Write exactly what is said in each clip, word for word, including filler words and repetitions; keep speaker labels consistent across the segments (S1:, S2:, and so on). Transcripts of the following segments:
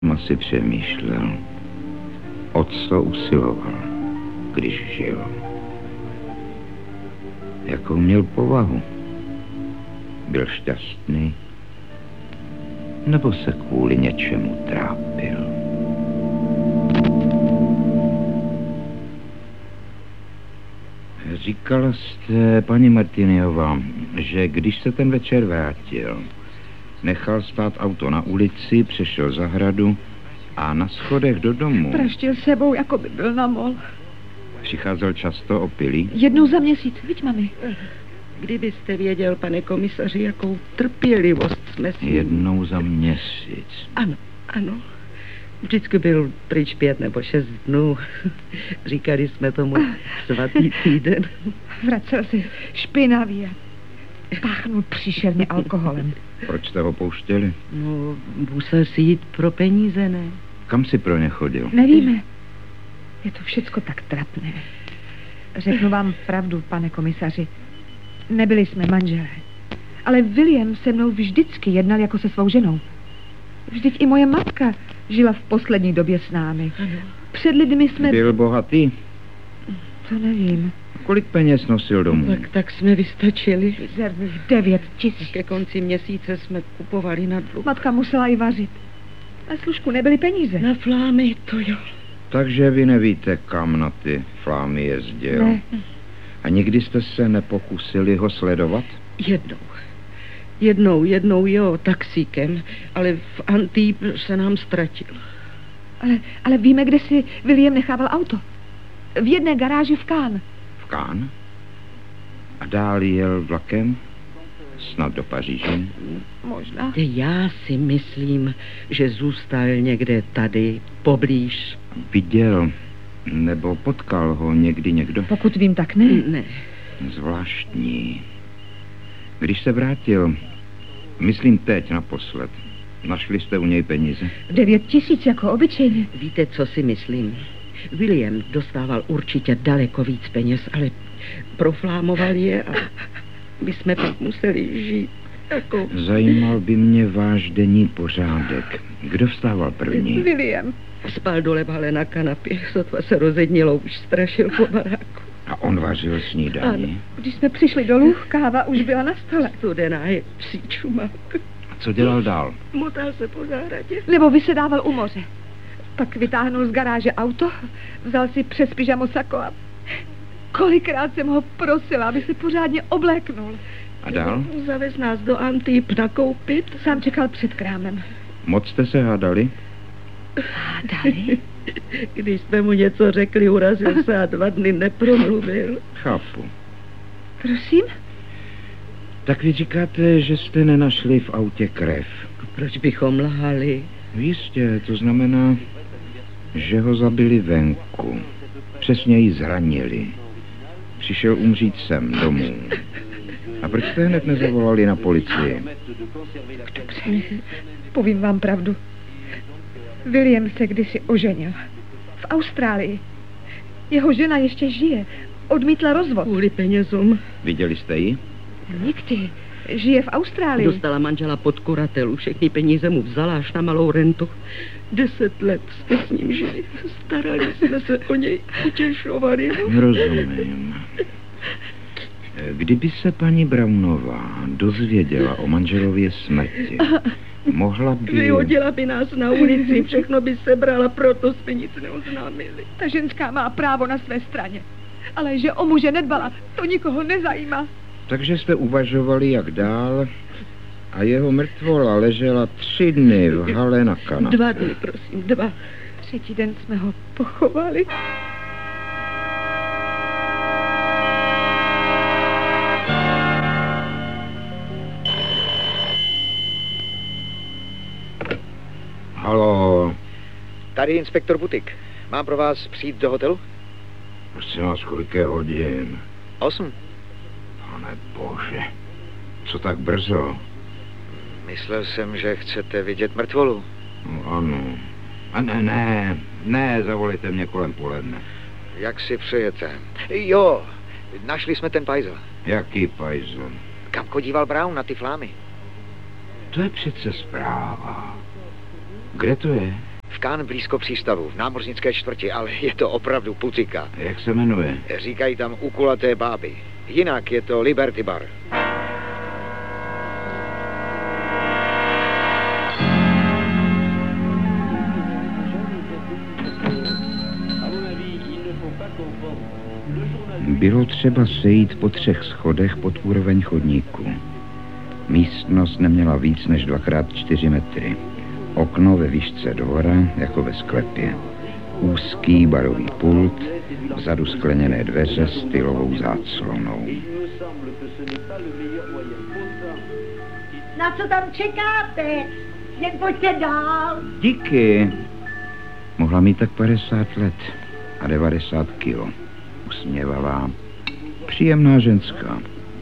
S1: Asi přemýšlel, o co usiloval, když žil. Jakou měl povahu? Byl šťastný? Nebo se kvůli něčemu trápil? Říkala jste, paní Martiniová, že když se ten večer vrátil, nechal stát auto na ulici, přešel zahradu a na schodech do domu...
S2: Praštil sebou, jako by byl na mol.
S1: Přicházel často opilý?
S2: Jednou za měsíc, viď, mami?
S3: Kdybyste věděl, pane komisaři, jakou trpělivost jsme si...
S1: Jednou za měsíc.
S3: Ano, ano. Vždycky byl pryč pět nebo šest dnů. Říkali jsme tomu svatý týden.
S2: Vracel se špinavý a páchnul příšerně alkoholem.
S1: Proč jste ho pouštěli?
S3: No, musel si jít pro peníze, ne?
S1: Kam si pro ně chodil?
S2: Nevíme. Je to všecko tak trapné. Řeknu vám pravdu, pane komisaři. Nebyli jsme manželé. Ale William se mnou vždycky jednal jako se svou ženou. Vždyť i moje matka žila v poslední době s námi.
S3: Ano.
S2: Před lidmi jsme...
S1: Byl bohatý?
S2: To nevím.
S1: Kolik peněz nosil domů?
S3: Tak, tak jsme vystačili.
S2: Mizerných devět tisíc.
S3: Ke konci měsíce jsme kupovali na dluh.
S2: Matka musela i vařit. Na služku nebyly peníze.
S3: Na flámy, to jo.
S1: Takže vy nevíte, kam na ty flámy jezdil?
S2: Ne.
S1: A nikdy jste se nepokusili ho sledovat?
S3: Jednou. Jednou, jednou jo, taxíkem, ale v Antibes se nám ztratil.
S2: Ale, ale víme, kde si William nechával auto. V jedné garáži v Cannes.
S1: V Cannes? A dál jel vlakem? Snad do Paříže?
S2: Možná.
S3: Já si myslím, že zůstal někde tady, poblíž.
S1: Viděl nebo potkal ho někdy někdo?
S2: Pokud vím, tak ne.
S3: Ne.
S1: Zvláštní. Když se vrátil, myslím teď naposled, našli jste u něj peníze?
S2: Devět tisíc jako obyčejně.
S3: Víte, co si myslím? William dostával určitě daleko víc peněz, ale proflámoval je a my jsme pak museli žít jako...
S1: Zajímal by mě váš denní pořádek. Kdo vstával první?
S2: William.
S3: Spal dole ale na kanapě, sotva se rozednilo, už strašil po baráku.
S1: A on vařil snídani?
S3: Ano.
S2: Když jsme přišli dolů, káva už byla na stole.
S3: Studená je psí čumák.
S1: A co dělal dál?
S3: Motal se po zahradě.
S2: Nebo vysedával u moře. Pak vytáhnul z garáže auto, vzal si přes pyžamo sako a kolikrát jsem ho prosila, aby se pořádně obléknul.
S1: A dál?
S3: Zavez nás do Antibes nakoupit.
S2: Sám čekal před krámem.
S1: Moc jste se hádali?
S2: Hádali?
S3: Když jsme mu něco řekli, urazil se a dva dny nepromluvil.
S1: Chápu.
S2: Prosím?
S1: Tak vy říkáte, že jste nenašli v autě krev.
S3: Proč bychom lhali?
S1: Jistě, to znamená, že ho zabili venku. Přesně ji zranili. Přišel umřít sem domů. A proč jste hned nezavolali na policii?
S2: Dobře, povím vám pravdu. William se kdysi oženil. V Austrálii. Jeho žena ještě žije. Odmítla rozvod.
S3: Kvůli penězům.
S1: Viděli jste ji?
S2: Nikdy. Žije v Austrálii.
S3: Dostala manžela pod kuratelu. Všechny peníze mu vzala až na malou rentu. Deset let jsme s ním žili. Starali jsme se o něj. Utěšovali ho.
S1: Rozumím. Kdyby se paní Brownová dozvěděla o manželově smrti, mohla by...
S3: Vyhodila by nás na ulici, všechno by sebrala, proto jsme nic neoznámili.
S2: Ta ženská má právo na své straně. Ale že o muže nedbala, to nikoho nezajímá.
S1: Takže jste uvažovali, jak dál, a jeho mrtvola ležela tři dny v hale na kanapě.
S3: Dva dny, prosím, dva.
S2: Třetí den jsme ho pochovali.
S1: Haló.
S4: Tady inspektor Butik. Mám pro vás přijít do hotelu?
S1: Prosím vás, kolik je hodin?
S4: Osm.
S1: Pane bože, co tak brzo?
S4: Myslel jsem, že chcete vidět mrtvolu.
S1: No, ano. A ne, ne, ne, zavolejte mě kolem poledne.
S4: Jak si přejete? Jo, našli jsme ten pajzel.
S1: Jaký pajzel?
S4: Kam chodíval Brown na ty flámy?
S1: To je přece zpráva. Kde to je?
S4: Cannes blízko přístavu, v námořnické čtvrti, ale je to opravdu pucika.
S1: Jak se jmenuje?
S4: Říkají tam ukulaté báby. Jinak je to Liberty Bar.
S1: Bylo třeba sejít po třech schodech pod úroveň chodníku. Místnost neměla víc než dvakrát čtyři metry. Okno ve výšce dvora, jako ve sklepě. Úzký barový pult, vzadu skleněné dveře s stylovou záclonou.
S5: Na co tam čekáte? Jen pojďte dál.
S1: Díky. Mohla mít tak padesát let a devadesát kilo. Usměvavá, příjemná ženská.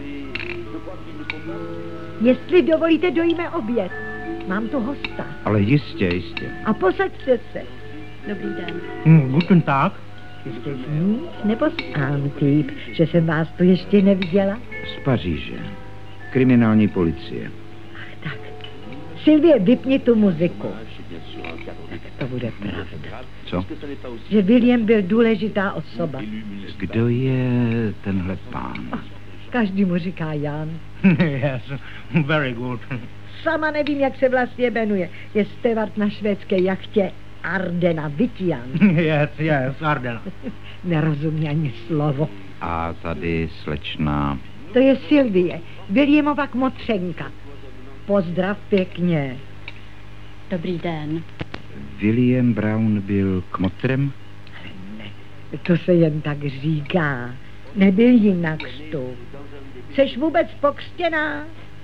S5: Jestli dovolíte, dojíme oběd. Mám tu hosta.
S1: Ale jistě, jistě.
S5: A posaďte se.
S6: Dobrý den.
S7: Hm, guten Tag.
S5: Jste z Nice nebo z Antibes, že jsem vás tu ještě neviděla?
S1: Z Paříže. Kriminální policie.
S5: Tak. Sylvie, vypni tu muziku. Tak to bude pravda.
S1: Co?
S5: Že William byl důležitá osoba.
S1: Kdo je tenhle pán?
S5: Oh, každý mu říká Jan.
S7: Yes, very good.
S5: Sama nevím, jak se vlastně jmenuje. Je stevard na švédské jachtě Ardena Vitian.
S7: Yes, yes, Ardena.
S5: Nerozumí ani slovo.
S1: A tady slečna...
S5: To je Sylvie, Williamova kmotřenka. Pozdrav pěkně.
S6: Dobrý den.
S1: William Brown byl kmotrem?
S5: Ne, to se jen tak říká. Nebyl jinak tu. Jseš vůbec pokřtěná?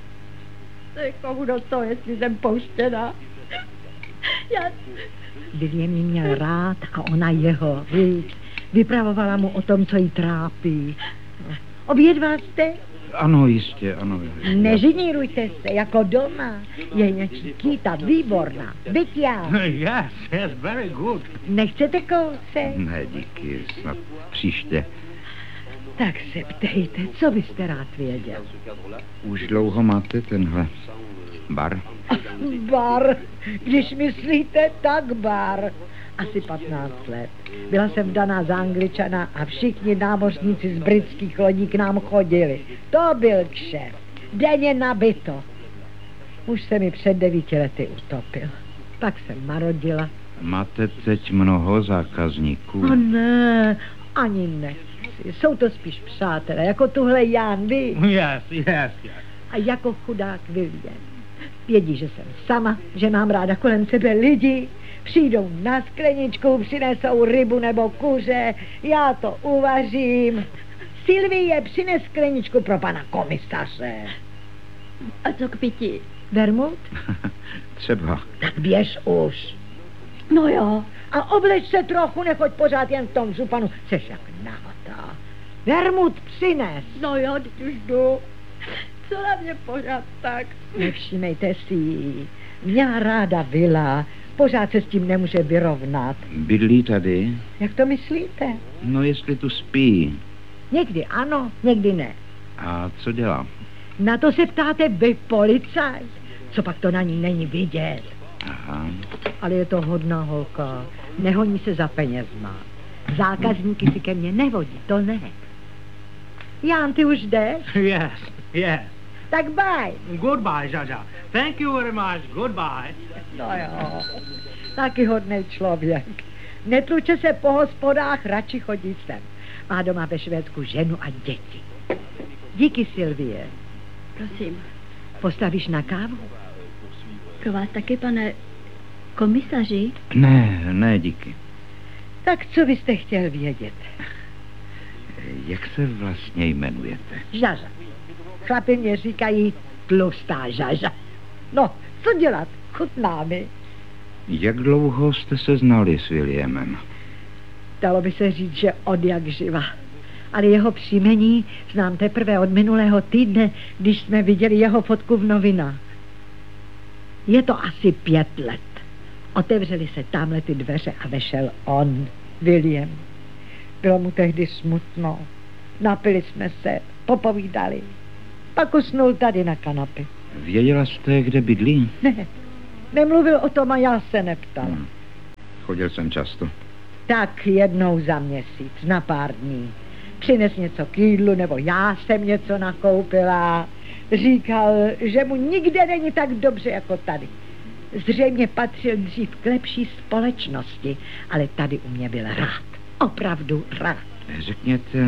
S5: Komu do toho, jestli jsem pouštěná? Já... William ji měl rád a ona jeho, víš. Vypravovala mu o tom, co jí trápí. Obědval jste?
S1: Ano, jistě, ano.
S5: Nežinírujte se, jako doma. Je Nikita výborná. Byť já.
S7: Yes, yes, very good.
S5: Nechcete kousek?
S1: Ne, díky, snad příště.
S5: Tak se ptejte, co byste rád věděl?
S1: Už dlouho máte tenhle bar?
S5: Bar, když myslíte, tak bar. Asi patnáct let. Byla jsem vdaná za Angličana a všichni námořníci z britských lodí k nám chodili. To byl kšeft. Denně nabito. Už se mi před devíti lety utopil. Pak jsem marodila.
S1: Máte teď mnoho zákazníků?
S5: No ne, ani nechci. Jsou to spíš přátelé, jako tuhle Jan, víš?
S7: Yes, yes, yes.
S5: A jako chudák William. Vědí, že jsem sama, že mám ráda kolem sebe lidi. Přijdou na skleničku, přinesou rybu nebo kuře, já to uvařím. Sylvie, přines skleničku pro pana komisaře.
S6: A co k pití?
S5: Vermut?
S1: Třeba.
S5: Tak běž už.
S6: No jo.
S5: A obleč se trochu, nechoď pořád jen v tom županu. Jseš jak nahatá. Vermut, přines.
S6: No jo, teď už jdu. Co na mě pořád tak?
S5: Nevšimejte si jí. Měla ráda vila. Pořád se s tím nemůže vyrovnat.
S1: Bydlí tady?
S5: Jak to myslíte?
S1: No, jestli tu spí.
S5: Někdy ano, někdy ne.
S1: A co dělá?
S5: Na to se ptáte vy, policajt? Co pak to na ní není vidět?
S1: Aha.
S5: Ale je to hodná holka. Nehoní se za penězma. Zákazníky si ke mně nevodí, to ne. Jan, ty už jdeš?
S7: Yes, yes.
S5: Tak bye.
S7: Goodbye, Jaja. Thank you very much. Goodbye.
S5: No jo, taky hodnej člověk. Netluče se po hospodách, radši chodí sem. Má doma ve Švédsku ženu a děti. Díky, Sylvie.
S6: Prosím.
S5: Postavíš na kávu?
S6: Pro vás taky, pane komisaři?
S1: Ne, ne, díky.
S5: Tak co byste chtěl vědět?
S1: Jak se vlastně jmenujete?
S5: Žaža. Chlapi mě říkají tlustá Žaža. No, co dělat? Chutná mi.
S1: Jak dlouho jste se znali s Williamem?
S5: Dalo by se říct, že od jak živa. Ale jeho příjmení znám teprve od minulého týdne, když jsme viděli jeho fotku v novinách. Je to asi pět let. Otevřely se tamhle ty dveře a vešel on, William. Bylo mu tehdy smutno. Napili jsme se, popovídali. Pak usnul tady na kanapě.
S1: Věděla jste, kde bydlí?
S5: Ne, nemluvil o tom a já se neptala. Hmm.
S1: Chodil jsem často.
S5: Tak jednou za měsíc, na pár dní. Přines něco k jídlu, nebo já jsem něco nakoupila. Říkal, že mu nikde není tak dobře jako tady. Zřejmě patřil dřív k lepší společnosti, ale tady u mě byl rád. Opravdu rád.
S1: Řekněte,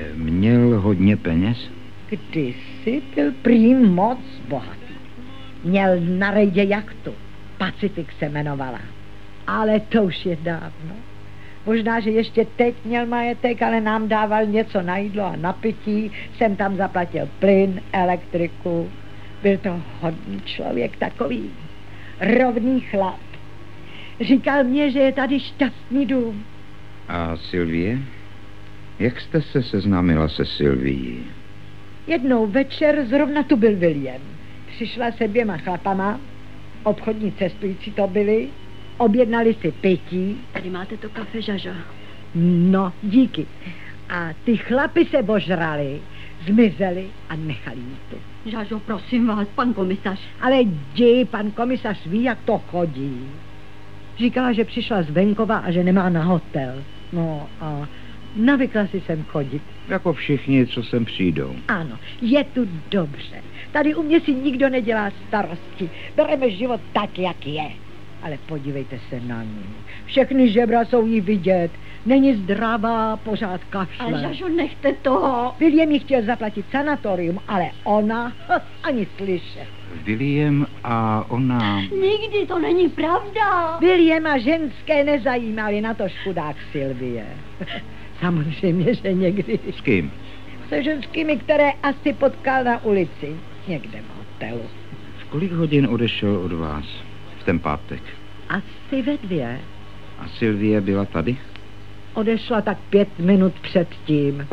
S1: měl hodně peněz?
S5: Kdysi byl prý moc bohatý. Měl na rejdě jachtu. Pacifik se jmenovala. Ale to už je dávno. Možná, že ještě teď měl majetek, ale nám dával něco na jídlo a na pití. Jsem tam zaplatil plyn, elektriku. Byl to hodný člověk, takový rovný chlap. Říkal mě, že je tady šťastný dům.
S1: A Sylvie? Jak jste se seznámila se Sylvií?
S5: Jednou večer zrovna tu byl William. Přišla se dvěma chlapama, obchodní cestující to byli, objednali si pití.
S6: Tady máte to kafe, Žažo.
S5: No, díky. A ty chlapi se božrali, zmizeli a nechali jí tu.
S6: Žažo, prosím vás, pan komisař.
S5: Ale jdi, pan komisař ví, jak to chodí. Říkala, že přišla z venkova a že nemá na hotel. No a navykla si sem chodit.
S1: Jako všichni, co sem přijdou.
S5: Ano, je tu dobře. Tady u mě si nikdo nedělá starosti. Bereme život tak, jak je. Ale podívejte se na ní. Všechny žebra jsou jí vidět. Není zdravá, pořád kašle.
S6: Ale Žažo, nechte toho.
S5: William jí chtěl zaplatit sanatorium, ale ona ani slyšet.
S1: William a ona...
S6: Nikdy to není pravda.
S5: William a ženské nezajímali, na to chudák Sylvie. Samozřejmě, že někdy.
S1: S kým?
S5: Se ženskými, které asi potkal na ulici. Někde v hotelu.
S1: V kolik hodin odešel od vás? V ten pátek.
S5: Asi ve dvě.
S1: A Sylvie byla tady?
S5: Odešla tak pět minut předtím.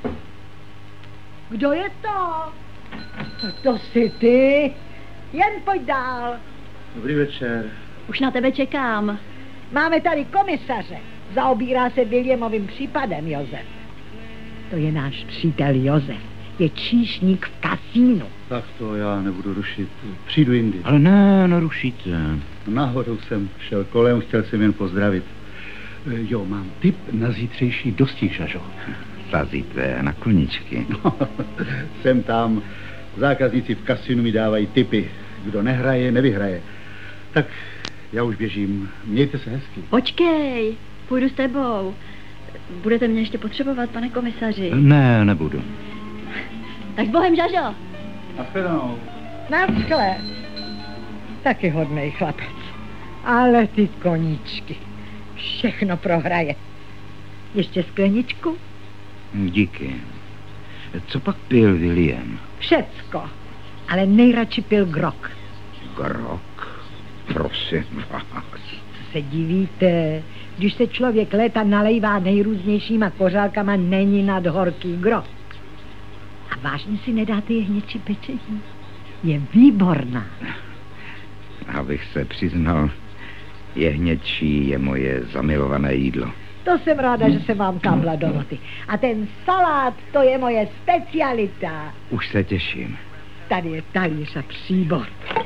S5: Kdo je to? To, to jsi ty? Jen pojď dál.
S8: Dobrý večer.
S6: Už na tebe čekám.
S5: Máme tady komisaře. Zaobírá se Williamovým případem, Josef. To je náš přítel Josef. Je číšník v kasínu.
S8: Tak to já nebudu rušit. Přijdu jindy.
S1: Ale ne, nerušíte.
S8: Náhodou jsem šel kolem, chtěl jsem jen pozdravit. Jo, mám tip na zítřejší dostih, Žažo.
S1: Sázíte na koničky.
S8: No, jsem tam. Zákazníci v kasinu mi dávají tipy. Kdo nehraje, nevyhraje. Tak já už běžím. Mějte se hezky.
S6: Počkej, půjdu s tebou. Budete mě ještě potřebovat, pane komisaři?
S1: Ne, nebudu.
S6: Tak s Bohem, Žažo.
S8: Nashledanou.
S5: Naschle. Taky hodnej chlapec. Ale ty koníčky. Všechno prohraje. Ještě skleničku?
S1: Díky. Co pak pil William?
S5: Všecko. Ale nejradši pil grog.
S1: Grog? Prosím vás.
S5: Co se divíte? Když se člověk léta nalejvá nejrůznějšíma kořálkama, není nad horký grog. A vážně si nedáte jehněčí pečení? Je výborná.
S1: Abych se přiznal, jehněčí je moje zamilované jídlo.
S5: To jsem ráda, že se vám kápla do noty. A ten salát, to je moje specialita.
S1: Už se těším.
S5: Tady je talíř a příbor.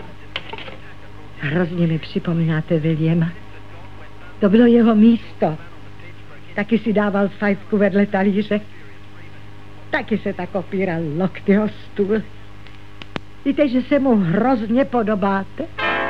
S5: Hrozně mi připomínáte Williama. To bylo jeho místo. Taky si dával fajfku vedle talíře. Taky se tak opíral lokty o stůl. Víte, že se mu hrozně podobáte?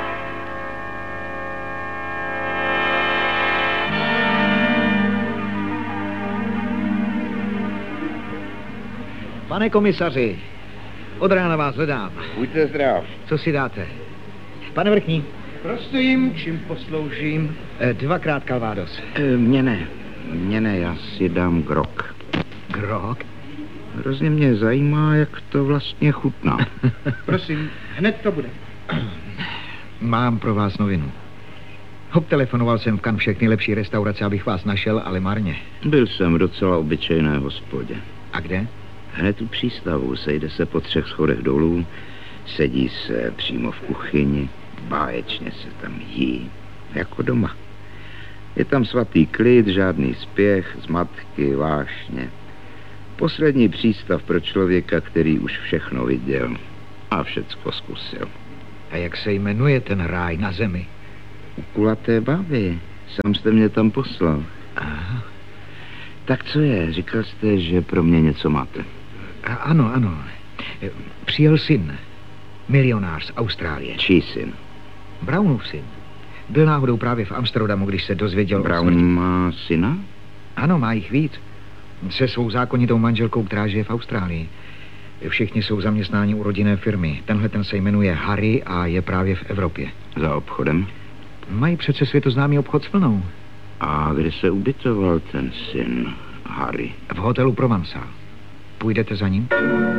S4: Pane komisaři, od rána vás hledám.
S1: Buďte zdrav.
S4: Co si dáte? Pane Vrchní.
S1: Prosím, čím posloužím?
S4: Eh, dvakrát Calvados.
S1: E, mně ne. Mně ne, já si dám grog.
S4: Grog?
S1: Hrozně mě zajímá, jak to vlastně chutná.
S8: Prosím, hned to bude.
S4: Mám pro vás novinu. Obtelefonoval jsem v Cannes všechny lepší restaurace, abych vás našel, ale marně.
S1: Byl jsem v docela obyčejné hospodě.
S4: A kde?
S1: Hned u přístavu, sejde se po třech schodech dolů, sedí se přímo v kuchyni, báječně se tam jí, jako doma. Je tam svatý klid, žádný spěch, zmatky, vášně. Poslední přístav pro člověka, který už všechno viděl a všecko zkusil.
S4: A jak se jmenuje ten ráj na zemi?
S1: U kulaté bavy Sám jste mě tam poslal.
S4: Aha.
S1: Tak co je? Říkal jste, že pro mě něco máte.
S4: A, ano, ano. Přijel syn. Milionář z Austrálie.
S1: Čí syn?
S4: Brownův syn. Byl náhodou právě v Amsterdamu, když se dozvěděl
S1: Brown
S4: o smrti.
S1: má syna?
S4: Ano, má jich víc. Se svou zákonitou manželkou, která žije v Austrálii. Všichni jsou zaměstnáni u rodinné firmy. Tenhle ten se jmenuje Harry a je právě v Evropě.
S1: Za obchodem?
S4: Mají přece světoznámý obchod s vlnou.
S1: A kde se ubytoval ten syn Harry?
S4: V hotelu Provençal. Půjdete za ním?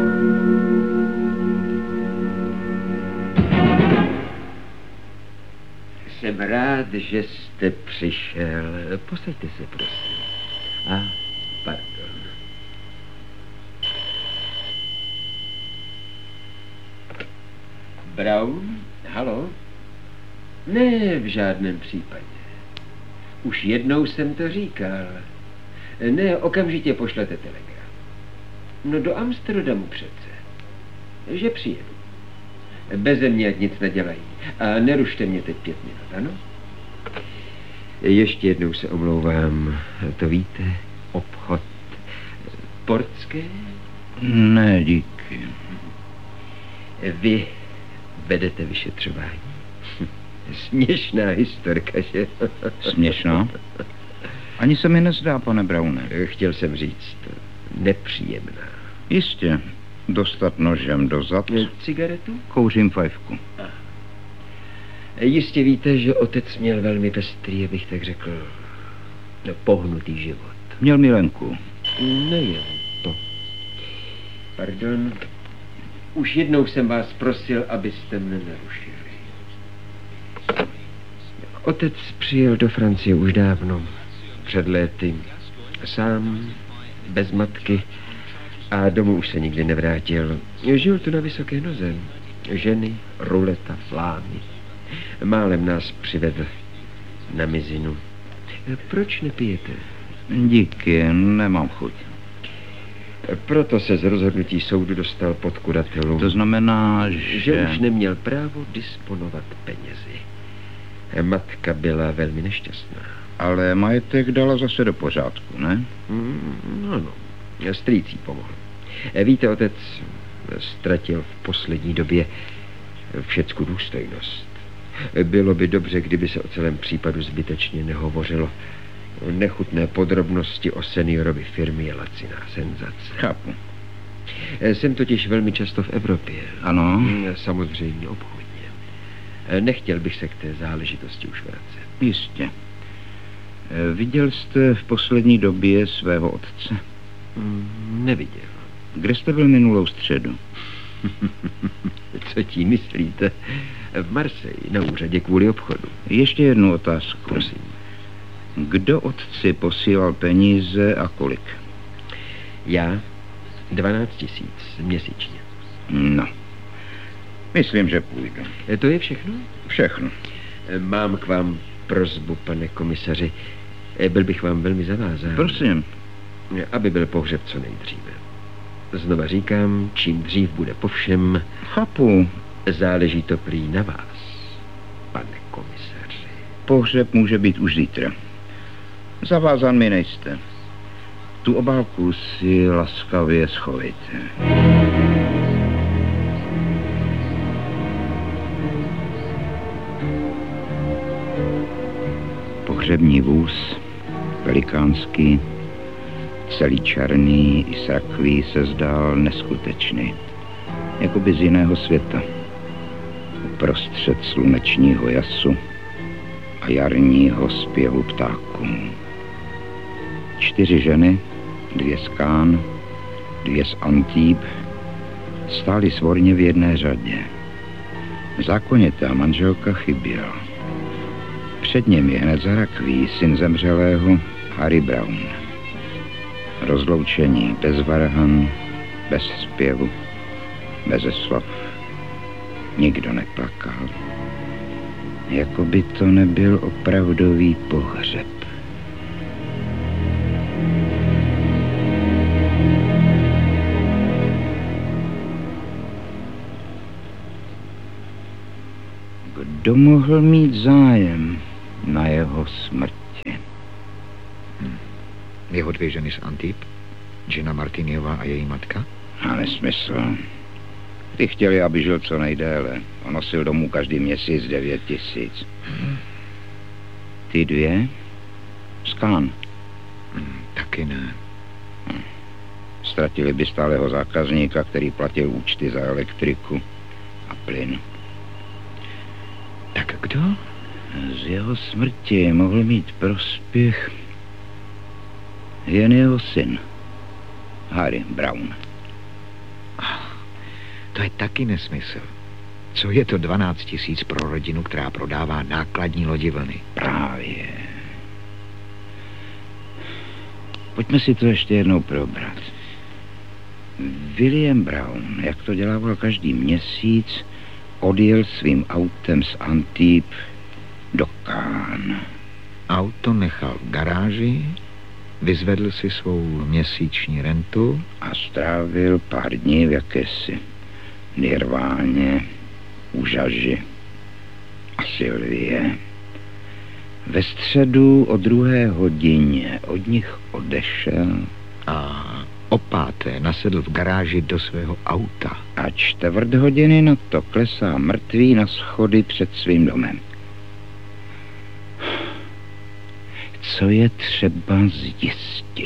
S9: Jsem rád, že jste přišel. Posaďte se, prosím. A, pardon. Brown? Halo? Ne, v žádném případě. Už jednou jsem to říkal. Ne, okamžitě pošlete telegram. No do Amsterdamu přece. Že přijedu. Beze mě ať nic nedělají. A nerušte mě teď pět minut, ano? Ještě jednou se omlouvám. To víte? Obchod. Portské?
S1: Ne, díky.
S9: Vy vedete vyšetřování. Směšná historka, že?
S1: Směšná? Ani se mi nezdá, pane Browne.
S9: Chtěl jsem říct, nepříjemná.
S1: Jistě. Dostat nožem do zad.
S9: Cigaretu?
S1: Kouřím fajfku.
S9: Jistě víte, že otec měl velmi pestrý, abych tak řekl, no, pohnutý život.
S1: Měl milenku.
S9: Nejen to. Pardon. Už jednou jsem vás prosil, abyste mne nerušili. Otec přijel do Francie už dávno, před léty. Sám, bez matky a domů už se nikdy nevrátil. Žil tu na vysoké noze. Ženy, ruleta, plány. Málem nás přivedl na mizinu. Proč nepijete?
S1: Díky, nemám chuť.
S9: Proto se z rozhodnutí soudu dostal pod kuratelu.
S1: To znamená, že...
S9: Že už neměl právo disponovat penězi. Matka byla velmi nešťastná.
S1: Ale majetek dala zase do pořádku, ne?
S9: Mm, ano, strýc jí pomohl. Víte, otec ztratil v poslední době všecku důstojnost. Bylo by dobře, kdyby se o celém případu zbytečně nehovořilo. Nechutné podrobnosti o seniorovi firmy je laciná senzace.
S1: Chápu.
S9: Jsem totiž velmi často v Evropě.
S1: Ano.
S9: Samozřejmě obchodně. Nechtěl bych se k té záležitosti už vracet.
S1: Jistě. Viděl jste v poslední době svého otce?
S9: Mm, neviděl.
S1: Kde jste byl minulou středu?
S9: Co tím myslíte? V Marseille, na úřadě kvůli obchodu.
S1: Ještě jednu otázku.
S9: Prosím.
S1: Kdo otci posílal peníze a kolik?
S9: Já dvanáct tisíc měsíčně.
S1: No. Myslím, že půjdu.
S9: To je všechno?
S1: Všechno.
S9: Mám k vám prosbu, pane komisaři. Byl bych vám velmi zavázán.
S1: Prosím.
S9: Aby byl pohřeb co nejdříve. Znova říkám, čím dřív bude po všem.
S1: Chápu.
S9: Záleží to prý na vás, pane komisaři.
S1: Pohřeb může být už zítra. Zavázán mi nejste. Tu obálku si laskavě schovejte. Pohřební vůz, velikánský, celý černý i srakví se zdál neskutečný, jakoby z jiného světa. Uprostřed slunečního jasu a jarního zpěvu ptáků. Čtyři ženy, dvě z Cannes, dvě z Antibes, stály svorně v jedné řadě. Zákonitá manželka chyběla. Před nimi hned za rakví syn zemřelého Harry Brown. Rozloučení bez varhan, bez zpěvu, bez slov. Nikdo neplakal. Jako by to nebyl opravdový pohřeb. Kdo mohl mít zájem na jeho smrt? smrti.
S4: Hmm. Jeho dvě ženy z Antip, Gina Martiniová a její matka?
S1: A nesmysl. Ty chtěli, aby žil co nejdéle. A nosil domů každý měsíc devět tisíc.
S4: Hmm.
S1: Ty dvě? Skán.
S4: Hmm, taky ne.
S1: Hm. Ztratili by stálého zákazníka, který platil účty za elektriku a plyn.
S4: Tak kdo?
S1: Z jeho smrti mohl mít prospěch jen jeho syn, Harry Brown.
S4: To je taky nesmysl. Co je to dvanáct tisíc pro rodinu, která prodává nákladní lodi vlny?
S1: Právě. Pojďme si to ještě jednou probrat. William Brown, jak to dělával každý měsíc, odjel svým autem z Antip do Cannes.
S4: Auto nechal v garáži, vyzvedl si svou měsíční rentu
S1: a strávil pár dní v jakési nirváně, úžaži a Sylvie. Ve středu o druhé hodině od nich odešel
S4: a o páté nasedl v garáži do svého auta.
S1: A čtvrt hodiny na to klesá mrtvý na schody před svým domem. Co je třeba zjistit?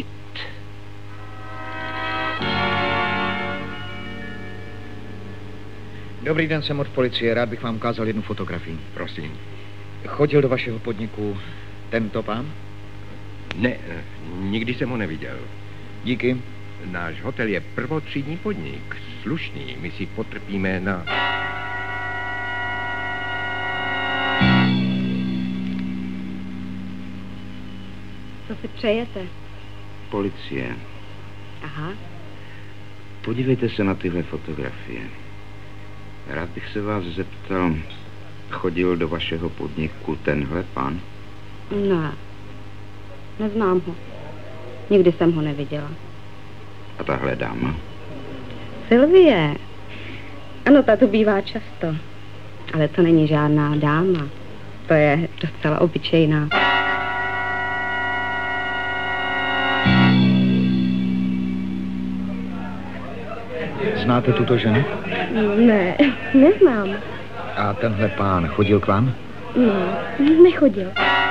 S4: Dobrý den, jsem od policie. Rád bych vám ukázal jednu fotografii.
S9: Prosím.
S4: Chodil do vašeho podniku tento pán?
S9: Ne, nikdy jsem ho neviděl.
S4: Díky.
S9: Náš hotel je prvotřídní podnik. Slušný, my si potrpíme na...
S6: Co si přejete?
S1: Policie.
S6: Aha.
S1: Podívejte se na tyhle fotografie. Rád bych se vás zeptal, chodil do vašeho podniku tenhle pán?
S6: Ne, neznám ho. Nikdy jsem ho neviděla.
S1: A tahle dáma?
S6: Sylvie. Ano, ta tu bývá často. Ale to není žádná dáma. To je docela obyčejná.
S4: Znáte tuto ženu?
S6: Ne, neznám.
S4: A tenhle pán chodil k vám?
S6: Ne, nechodil.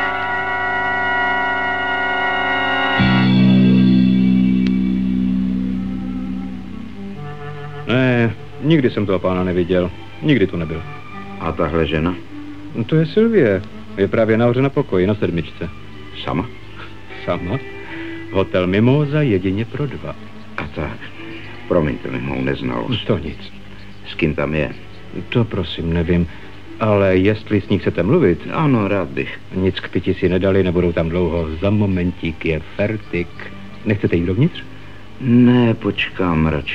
S10: Ne, nikdy jsem toho pána neviděl. Nikdy tu nebyl.
S1: A tahle žena?
S10: No to je Sylvie. Je právě nahoře na pokoji, na sedmičce.
S1: Sama?
S10: Sama? Hotel Mimoza jedině pro dva.
S1: A tak, promiňte mi mou neznalost.
S10: To nic.
S1: S kým tam je?
S10: To prosím, nevím. Ale jestli s ní chcete mluvit...
S1: Ano, rád bych.
S10: Nic k piti si nedali, nebudou tam dlouho. Za momentík je fertik. Nechcete jít dovnitř?
S1: Ne, počkám radši.